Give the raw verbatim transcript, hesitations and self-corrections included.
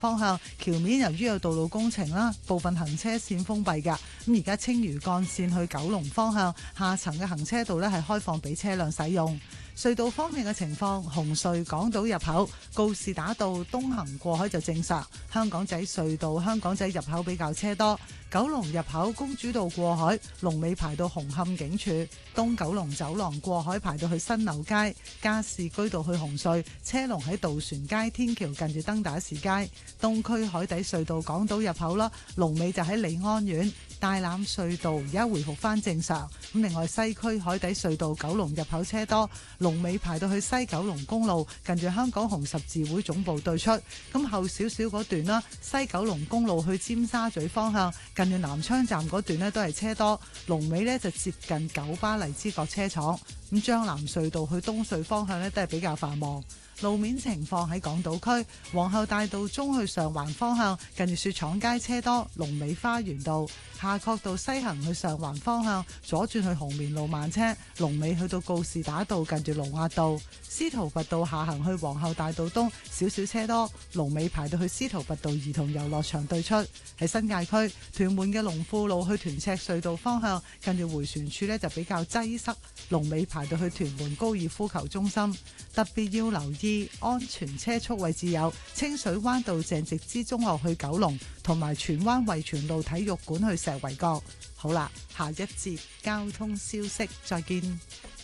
方向橋面由於有道路工程啦，部分行車線封閉㗎。咁而家青嶼幹線去九龍方向下層嘅行車道呢係開放俾車輛使用。隧道方面嘅情況，紅隧港島入口告士打道東行過海就正常，香港仔隧道香港仔入口比較車多。九龍入口公主道過海龍尾排到紅磡警署，東九龍走廊過海排到去新樓街，加士居道去紅隧車龍喺渡船街天橋近住登打士街。東區海底隧道港島入口啦，龍尾就喺利安苑。大欖隧道而家回復翻正常。咁另外西區海底隧道九龍入口車多，龍尾排到去西九龍公路近住香港紅十字會總部對出。咁後少少嗰段啦，西九龍公路去尖沙咀方向近住南昌站嗰段呢都係車多，龍尾呢就接近九巴荔枝角車廠。咁將藍隧道去東隧方向呢都係比較繁忙。路面情況喺港島區皇后大道中去上環方向近住雪廠街車多，龍尾花園道。夏慤道西行去上環方向左轉去紅棉路慢車，龍尾去到告士打道近住龍押道。司徒拔道下行去皇后大道東少少車多，龍尾排到去司徒拔道兒童遊樂場對出。喺新界區屯門嘅龍富路去屯赤隧道方向近住迴旋處呢就比較擠塞，龍尾排到去屯門高爾夫球中心。特別要留意安全車速位置有清水灣道鄭植之中學去九龍，同埋荃灣惠荃路體育館去石圍角。好啦，下一節交通消息再見。